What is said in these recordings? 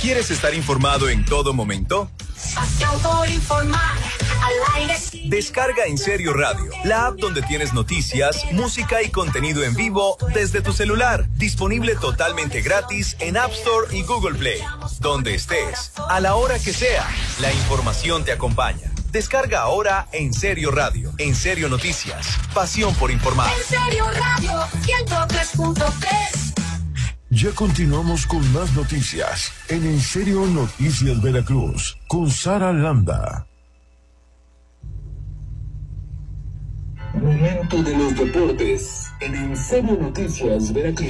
¿Quieres estar informado en todo momento? Pasión por informar, al aire. Descarga En Serio Radio, la app donde tienes noticias, música y contenido en vivo desde tu celular. Disponible totalmente gratis en App Store y Google Play. Donde estés, a la hora que sea, la información te acompaña. Descarga ahora En Serio Radio. En Serio Noticias. Pasión por informar. En Serio Radio 103.3. Ya continuamos con más noticias en Serio Noticias Veracruz con Sara Landa. Momento de los deportes en Serio Noticias Veracruz.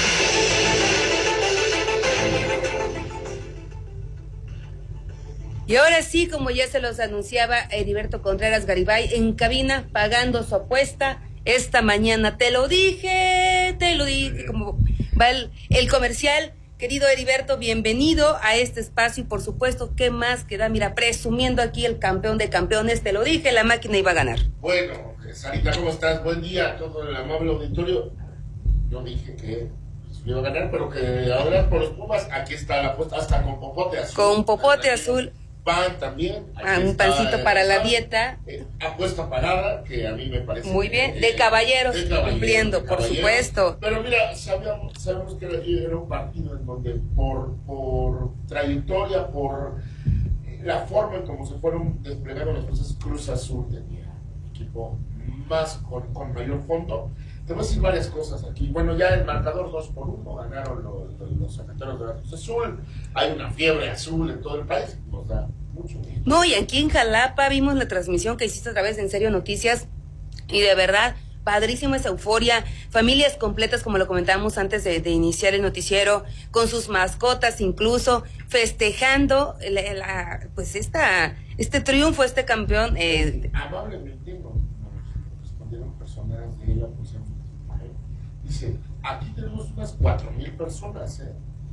Y ahora sí, como ya se los anunciaba Heriberto Contreras Garibay en cabina, pagando su apuesta esta mañana. Te lo dije, como va el comercial. Querido Heriberto, bienvenido a este espacio y por supuesto, ¿qué más queda? Mira, presumiendo aquí el campeón de campeones, te lo dije, la máquina iba a ganar. Bueno, Sarita, ¿cómo estás? Buen día a todo el amable auditorio. Yo dije que iba a ganar, pero que ahora por los Pumas, aquí está la apuesta, hasta con popote azul. Con popote azul. Pan también. Un pancito para la dieta. Apuesta pagada, que a mí me parece. Muy bien, de caballeros, cumpliendo, por supuesto. Pero mira, sabemos que era un partido en donde por trayectoria, por la forma en cómo se fueron desplegando las cosas, Cruz Azul tenía un equipo más con mayor fondo. Te voy a decir varias cosas aquí. Bueno, ya el marcador 2-1 ganaron los secretarios de la Cruz Azul. Hay una fiebre azul en todo el país. Nos da mucho miedo. No, y aquí en Jalapa vimos la transmisión que hiciste a través de En Serio Noticias. Y de verdad, padrísima esa euforia. Familias completas, como lo comentábamos antes de iniciar el noticiero, con sus mascotas incluso, festejando pues este triunfo, este campeón. Amablemente nos respondieron personas de la posición. Dice, aquí tenemos unas 4,000 personas,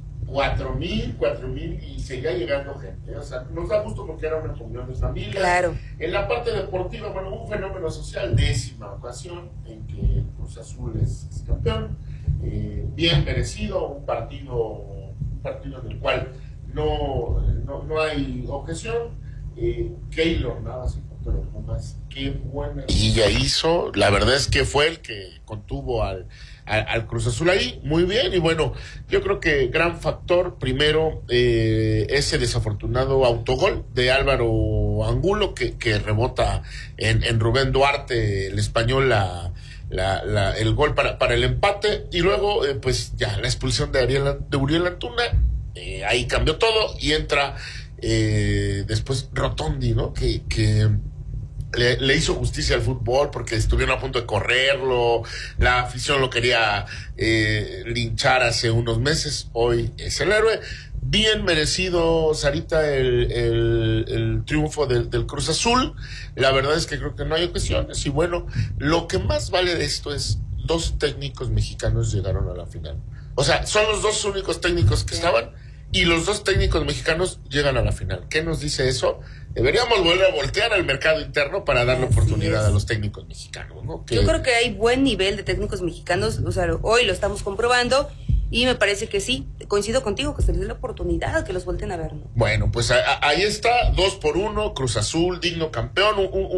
4,000 y seguía llegando gente, o sea, nos da gusto porque era una comunión de familias. Claro. En la parte deportiva, bueno, un fenómeno social, 10ª ocasión en que Cruz Azul es campeón, bien merecido, un partido en el cual no hay objeción. Keylor nada se encontró los Pumas, qué buena. Y ya hizo, la verdad es que fue el que contuvo al Cruz Azul ahí, muy bien, y bueno, yo creo que gran factor, primero, ese desafortunado autogol de Álvaro Angulo, que rebota en Rubén Duarte, el español, el gol para el empate, y luego, pues ya, la expulsión de Uriel Antuna, ahí cambió todo, y entra después Rotondi, ¿no? Que le hizo justicia al fútbol porque estuvieron a punto de correrlo, la afición lo quería linchar hace unos meses, hoy es el héroe. Bien merecido, Sarita, el triunfo del Cruz Azul. La verdad es que creo que no hay ocasiones, y bueno, lo que más vale de esto es 2 técnicos mexicanos llegaron a la final. O sea, son los 2 únicos técnicos que estaban, y los 2 técnicos mexicanos llegan a la final. ¿Qué nos dice eso? Deberíamos volver a voltear al mercado interno para darle oportunidad a los técnicos mexicanos, ¿no? Yo creo que hay buen nivel de técnicos mexicanos, o sea, hoy lo estamos comprobando, y me parece que sí, coincido contigo, que se les dé la oportunidad, que los vuelten a ver, ¿no? Bueno, pues ahí está, 2-1, Cruz Azul, digno campeón,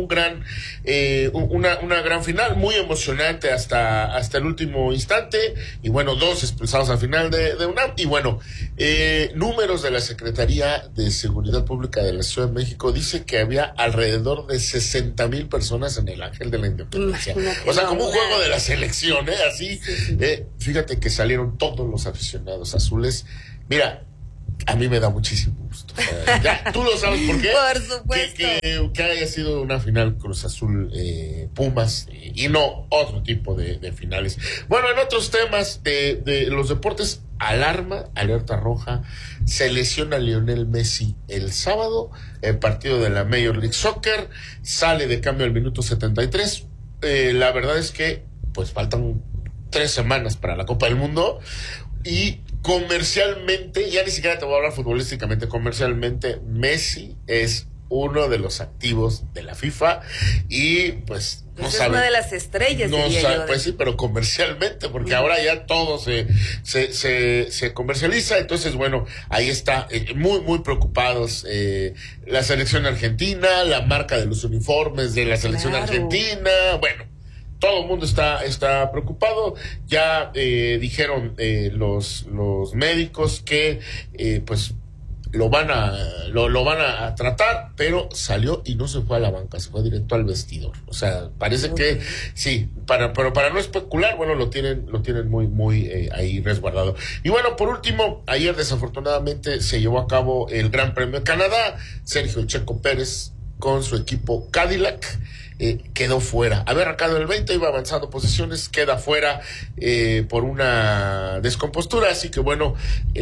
una gran final, muy emocionante hasta el último instante, y bueno, 2 expulsados al final de UNAM, y bueno, números de la Secretaría de Seguridad Pública de la Ciudad de México dice que había alrededor de 60,000 personas en el Ángel de la Independencia. Imagínate, o sea, como un juego de la selección, así, sí. Fíjate que salieron todos los aficionados azules. Mira, a mí me da muchísimo gusto. Ya, tú lo sabes por qué. Por supuesto. Que haya sido una final Cruz Azul Pumas y no otro tipo de finales. Bueno, en otros temas de los deportes, alerta roja, se lesiona Lionel Messi el sábado, el partido de la Major League Soccer, sale de cambio al minuto 73. La verdad es que pues faltan 3 semanas para la Copa del Mundo, y comercialmente, ya ni siquiera te voy a hablar futbolísticamente, comercialmente Messi es uno de los activos de la FIFA y pues no es sabe. Una de las estrellas, No diría sabe, yo. pues sí, pero comercialmente, porque ahora ya todo se comercializa. Entonces, bueno, ahí está, muy preocupados la selección argentina, la marca de los uniformes de la selección argentina, bueno. Todo el mundo está preocupado. Ya dijeron los médicos que pues lo van a tratar, pero salió y no se fue a la banca, se fue directo al vestidor. O sea, parece que sí, pero para no especular, bueno, lo tienen muy ahí resguardado. Y bueno, por último, ayer desafortunadamente se llevó a cabo el Gran Premio de Canadá. Sergio Checo Pérez con su equipo Cadillac quedó fuera. Había arrancado el 20, iba avanzando posiciones, queda fuera por una descompostura, así que bueno,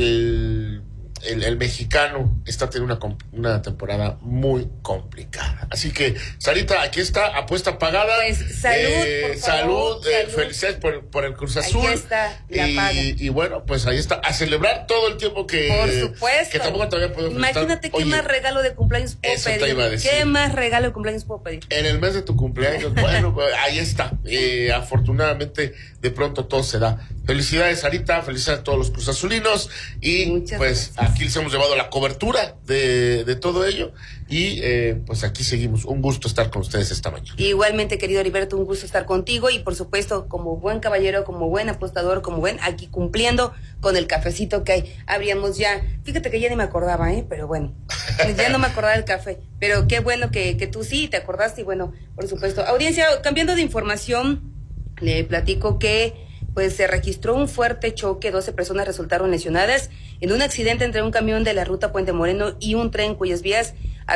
el mexicano está teniendo una temporada muy complicada. Así que, Sarita, aquí está, apuesta pagada. Pues salud, por favor, salud. Felicidades por el Cruz Azul. Ahí está la paga. Y bueno, pues ahí está, a celebrar todo el tiempo que... Por supuesto. Que tampoco todavía puedo felicitar. Imagínate qué más regalo de cumpleaños puedo eso pedir. te iba a decir. ¿Qué más regalo de cumpleaños puedo pedir? En el mes de tu cumpleaños, bueno, pues, ahí está. Afortunadamente, de pronto todo se da. Felicidades, Sarita, felicidades a todos los cruzazulinos y Muchas pues gracias. aquí les hemos llevado la cobertura de todo ello y pues aquí seguimos. Un gusto estar con ustedes esta mañana. Igualmente, querido Heriberto, un gusto estar contigo y por supuesto, como buen caballero, como buen apostador, como buen aquí cumpliendo con el cafecito que habríamos ya. Fíjate que ya ni me acordaba, pero bueno, ya no me acordaba del café, pero qué bueno que tú sí te acordaste y bueno, por supuesto. Audiencia, cambiando de información, le platico que pues se registró un fuerte choque, 12 personas resultaron lesionadas en un accidente entre un camión de la ruta Puente Moreno y un tren cuyas vías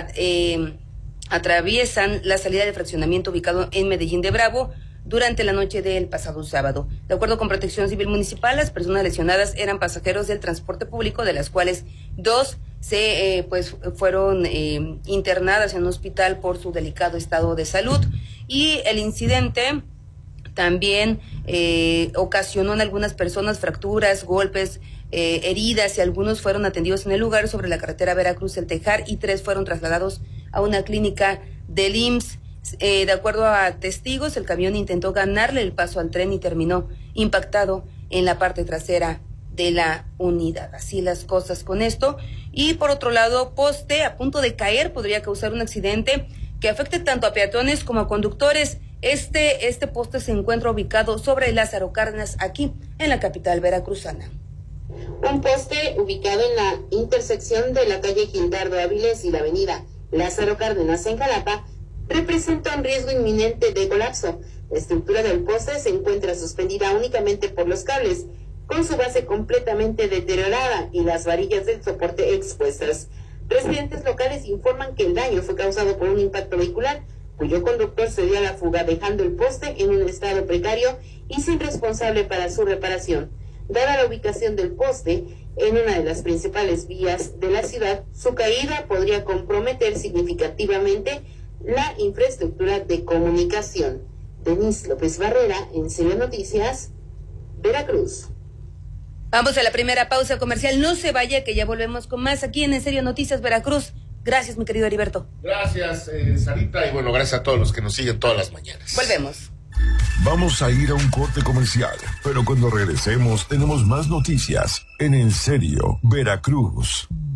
atraviesan la salida del fraccionamiento ubicado en Medellín de Bravo durante la noche del pasado sábado. De acuerdo con Protección Civil Municipal, las personas lesionadas eran pasajeros del transporte público, de las cuales 2 fueron internadas en un hospital por su delicado estado de salud y el incidente también ocasionó en algunas personas fracturas, golpes, heridas y algunos fueron atendidos en el lugar sobre la carretera Veracruz-El Tejar y 3 fueron trasladados a una clínica del IMSS. De acuerdo a testigos, el camión intentó ganarle el paso al tren y terminó impactado en la parte trasera de la unidad. Así las cosas con esto. Y por otro lado, poste a punto de caer podría causar un accidente que afecte tanto a peatones como a conductores. Este poste se encuentra ubicado sobre Lázaro Cárdenas, aquí en la capital veracruzana. Un poste ubicado en la intersección de la calle Gildardo Áviles y la avenida Lázaro Cárdenas en Jalapa representa un riesgo inminente de colapso. La estructura del poste se encuentra suspendida únicamente por los cables, con su base completamente deteriorada y las varillas del soporte expuestas. Residentes locales informan que el daño fue causado por un impacto vehicular, cuyo conductor se dio a la fuga dejando el poste en un estado precario y sin responsable para su reparación. Dada la ubicación del poste en una de las principales vías de la ciudad, su caída podría comprometer significativamente la infraestructura de comunicación. Denise López Barrera, en Serio Noticias, Veracruz. Vamos a la primera pausa comercial. No se vaya, que ya volvemos con más aquí en Serio Noticias Veracruz. Gracias, mi querido Heriberto. Gracias, Sarita, y bueno, gracias a todos los que nos siguen todas las mañanas. Volvemos. Vamos a ir a un corte comercial, pero cuando regresemos tenemos más noticias en Serio Veracruz.